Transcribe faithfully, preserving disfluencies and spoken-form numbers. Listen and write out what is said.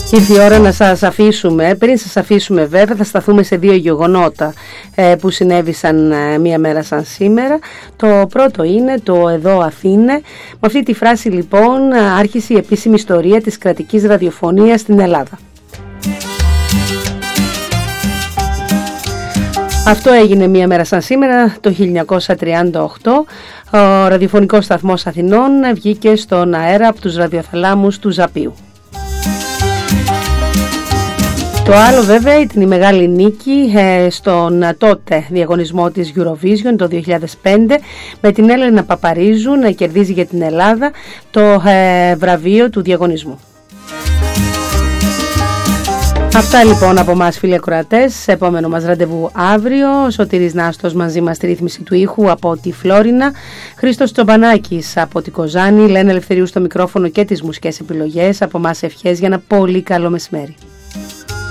Ήρθε η ώρα να σας αφήσουμε. Πριν σας αφήσουμε βέβαια θα σταθούμε σε δύο γεγονότα ε, που συνέβησαν ε, μία μέρα σαν σήμερα. Το πρώτο είναι το «Εδώ Αθήνε». Με αυτή τη φράση λοιπόν άρχισε η επίσημη ιστορία της κρατικής ραδιοφωνίας στην Ελλάδα. Αυτό έγινε μία μέρα σαν σήμερα το χίλια εννιακόσια τριάντα οκτώ. Ο ραδιοφωνικός σταθμός Αθηνών βγήκε στον αέρα από τους ραδιοθαλάμους του Ζαπίου. Το άλλο βέβαια ήταν η μεγάλη νίκη ε, στον τότε διαγωνισμό της Eurovision το δύο χιλιάδες πέντε, με την Έλενα Παπαρίζου να κερδίζει για την Ελλάδα το ε, βραβείο του διαγωνισμού. Αυτά λοιπόν από εμάς φίλοι ακροατές. Επόμενο μας ραντεβού αύριο. Σωτήρης Νάστος μαζί μας στη ρύθμιση του ήχου από τη Φλόρινα, Χρήστος Τσομπανάκης από τη Κοζάνη, Λένα Ελευθερίου στο μικρόφωνο και τις μουσικές επιλογές. Από εμάς ευχές για ένα πολύ καλό μεσημέρι.